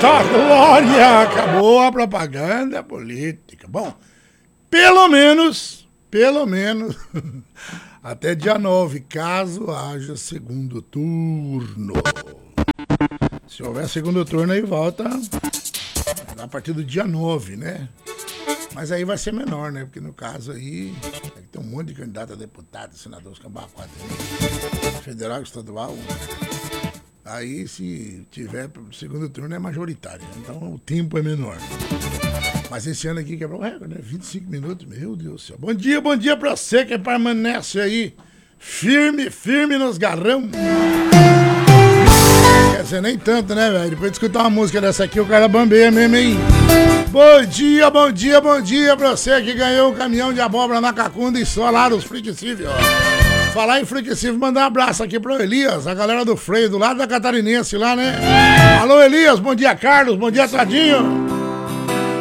Eita glória! Acabou a propaganda política. Bom, pelo menos, até dia 9, caso haja segundo turno. Se houver segundo turno, aí volta a partir do dia 9, né? Mas aí vai ser menor, né? Porque no caso aí tem um monte de candidato a deputado, senador, os cambacos, federal, estadual. Aí, se tiver segundo turno, é majoritário. Então, o tempo é menor. Mas esse ano aqui quebrou o recorde, né? 25 minutos, meu Deus do céu. Bom dia pra você que permanece aí firme nos garrão. Quer dizer, nem tanto, né, velho? Depois de escutar uma música dessa aqui, o cara bambeia mesmo, hein? Bom dia pra você que ganhou um caminhão de abóbora na Cacunda e só lá dos Flexível. Falar em Flexível, mandar um abraço aqui pro Elias, a galera do Freio, do lado da Catarinense lá, né? Alô, Elias, bom dia, Carlos, bom dia, Tadinho.